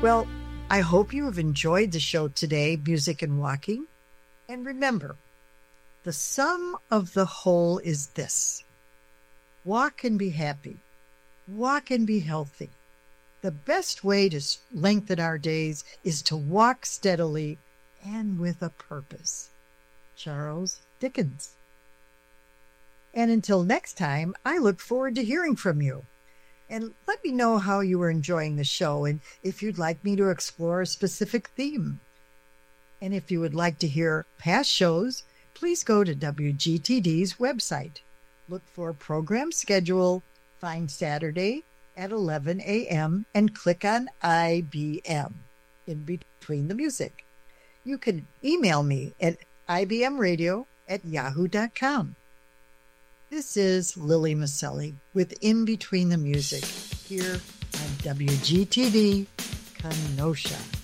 Well, I hope you have enjoyed the show today, Music and Walking. And remember, the sum of the whole is this: walk and be happy, walk and be healthy. The best way to lengthen our days is to walk steadily and with a purpose. Charles Dickens. And until next time, I look forward to hearing from you. And let me know how you are enjoying the show and if you'd like me to explore a specific theme. And if you would like to hear past shows, please go to WGTD's website. Look for program schedule, find Saturday at 11 a.m. and click on IBM, in between the music. You can email me at ibmradio@yahoo.com. This is Lily Maselli with In Between the Music here on WGTD Kenosha.